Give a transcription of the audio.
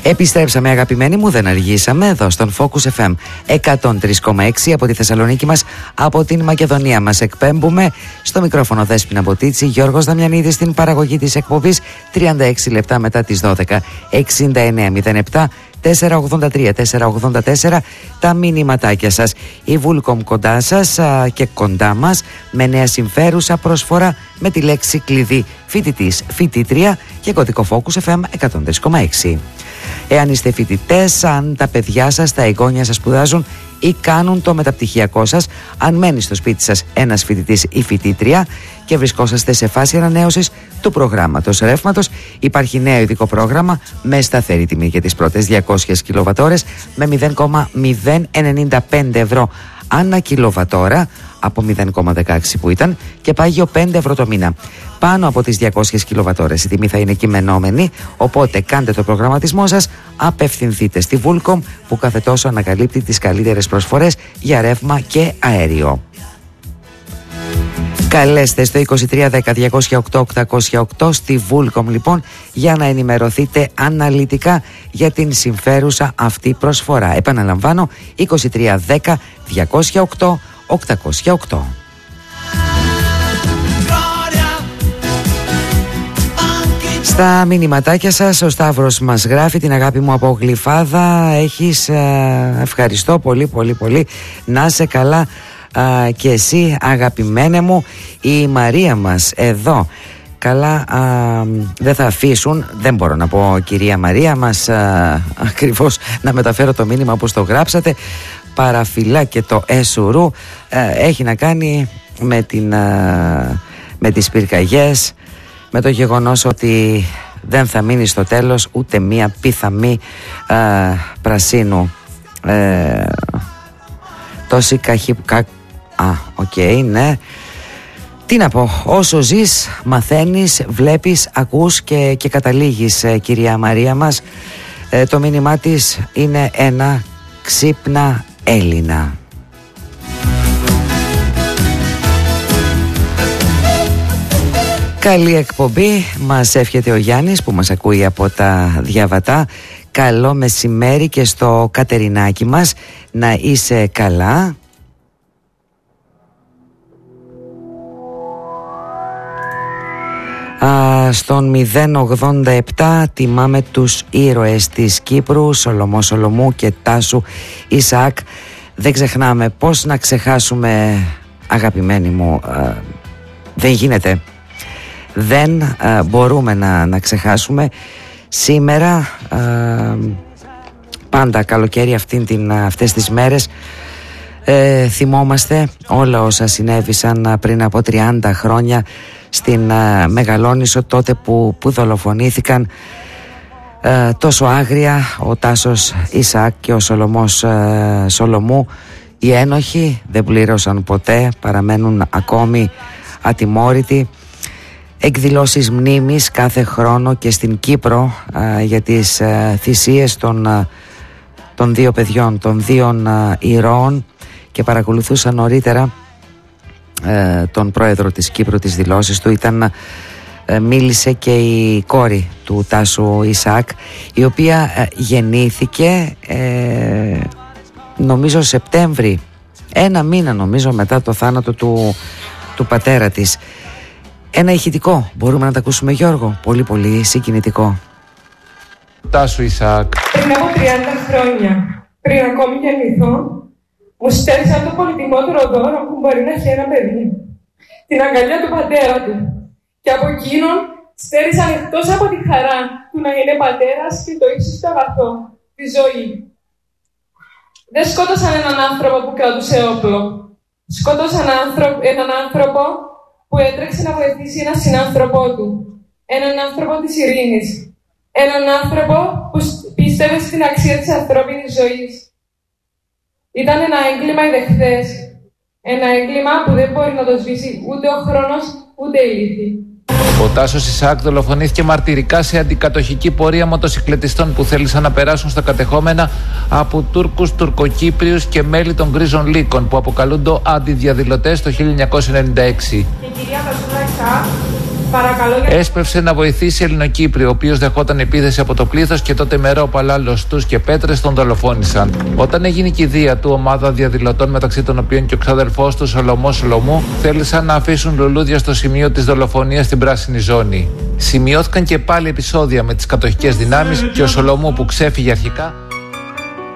Επιστρέψαμε, αγαπημένοι μου, δεν αργήσαμε, εδώ στον Focus FM 103,6 από τη Θεσσαλονίκη μας, από την Μακεδονία μας. Εκπέμπουμε στο μικρόφωνο Δέσποινα Μποτίτσι, Γιώργος Δαμιανίδης στην παραγωγή της εκπομπής, 36 λεπτά μετά τις 12, 6907 483 484 τα μηνυματάκια σας. Η Vulcom κοντά σας και κοντά μας με νέα συμφέρουσα προσφορά με τη λέξη κλειδί φοιτητής, φοιτήτρια και κωδικό Focus FM 103,6. Εάν είστε φοιτητές, αν τα παιδιά σας, τα εγγόνια σας σπουδάζουν ή κάνουν το μεταπτυχιακό σας, αν μένει στο σπίτι σας ένας φοιτητής ή φοιτήτρια και βρισκόσαστε σε φάση ανανέωσης του προγράμματος ρεύματος, υπάρχει νέο ειδικό πρόγραμμα με σταθερή τιμή για τις πρώτες 200 κιλοβατόρες με 0,095 ευρώ ανά κιλοβατόρα από 0,16 που ήταν και πάγιο 5 ευρώ το μήνα. Πάνω από τις 200 κιλοβατόρες η τιμή θα είναι κειμενόμενη, οπότε κάντε το προγραμματισμό σας, απευθυνθείτε στη Vulcom που κάθε τόσο ανακαλύπτει τις καλύτερες προσφορές για ρεύμα και αέριο. Καλέστε στο 2310 208 808 στη Vulcom λοιπόν για να ενημερωθείτε αναλυτικά για την συμφέρουσα αυτή προσφορά. Επαναλαμβάνω, 2310 208 808. Στα μηνυματάκια σας ο Σταύρος μας γράφει: την αγάπη μου από Γλυφάδα έχεις, ευχαριστώ πολύ πολύ πολύ, να είσαι καλά και εσύ αγαπημένε μου. Η Μαρία μας εδώ, καλά δεν θα αφήσουν, δεν μπορώ να πω κυρία Μαρία μας ακριβώς να μεταφέρω το μήνυμα όπως το γράψατε, παραφυλά και το εσουρού, έχει να κάνει με τις πυρκαγιές, με το γεγονός ότι δεν θα μείνει στο τέλος ούτε μία πίθαμη πρασίνου. Τόση ναι. Τι να πω, όσο ζεις μαθαίνεις, βλέπεις, ακούς και καταλήγεις, κυρία Μαρία μας. Το μήνυμά της είναι ένα ξύπνα Έλληνα. Καλή εκπομπή μας εύχεται ο Γιάννης που μας ακούει από τα Διαβατά. Καλό μεσημέρι και στο Κατερινάκι μας, να είσαι καλά. Στον 087 τιμάμε τους ήρωες της Κύπρου, Σολομό Σολομού και Τάσου Ισαάκ. Δεν ξεχνάμε, πώς να ξεχάσουμε, αγαπημένοι μου, δεν γίνεται. Δεν μπορούμε να ξεχάσουμε. Σήμερα πάντα καλοκαίρι αυτές τις μέρες θυμόμαστε όλα όσα συνέβησαν πριν από 30 χρόνια στην Μεγαλόνισσο, τότε που δολοφονήθηκαν τόσο άγρια ο Τάσος Ισαάκ και ο Σολομός Σολομού. Οι ένοχοι δεν πλήρωσαν ποτέ, παραμένουν ακόμη ατιμόρυτοι. Εκδηλώσεις μνήμης κάθε χρόνο και στην Κύπρο για τις θυσίες των δύο παιδιών, των δύο ηρώων, και παρακολουθούσα νωρίτερα τον πρόεδρο της Κύπρου, τις δηλώσεις του. Μίλησε και η κόρη του Τάσου Ισαάκ, η οποία γεννήθηκε νομίζω Σεπτέμβρη, ένα μήνα νομίζω μετά το θάνατο του πατέρα της. Ένα ηχητικό, μπορούμε να τα ακούσουμε, Γιώργο? Πολύ πολύ συγκινητικό. Τάσου Ισαάκ. Πριν από 30 χρόνια, πριν ακόμη γεννηθώ, μου στέλνησαν το πολυτιμότερο δώρο που μπορεί να έχει ένα παιδί. Την αγκαλιά του πατέρα του. Και από εκείνον στέλνησαν, εκτός από τη χαρά του να είναι πατέρας, και το ύψιστο αγαθό, τη ζωή. Δεν σκότωσαν έναν άνθρωπο που κρατούσε όπλο. Σκότωσαν έναν άνθρωπο που έτρεξε να βοηθήσει έναν συνάνθρωπό του. Έναν άνθρωπο της ειρήνης. Έναν άνθρωπο που πίστευε στην αξία της ανθρώπινης ζωής. Ήταν ένα έγκλημα οι δεχθές. Ένα έγκλημα που δεν μπορεί να το σβήσει ούτε ο χρόνος ούτε η λύθη. Ο Τάσος Ισαάκ δολοφονήθηκε μαρτυρικά σε αντικατοχική πορεία μοτοσικλετιστών που θέλησαν να περάσουν στα κατεχόμενα από Τούρκους, Τουρκοκύπριους και μέλη των Γκρίζων Λύκων που αποκαλούνται αντιδιαδηλωτές το 1996. Και η κυρία Τασούλα Ισαάκ Παρακαλώ. Έσπευσε να βοηθήσει Ελληνοκύπριο, ο οποίος δεχόταν επίθεση από το πλήθος και τότε με ρόπαλα, λωστούς και πέτρες τον δολοφόνησαν. Όταν έγινε η κηδεία του, ομάδα διαδηλωτών, μεταξύ των οποίων και ο ξαδελφός του Σολομό Σολομού, θέλησαν να αφήσουν λουλούδια στο σημείο της δολοφονίας στην πράσινη ζώνη. Σημειώθηκαν και πάλι επεισόδια με τις κατοχικές δυνάμεις και ο Σολομού, που ξέφυγε αρχικά,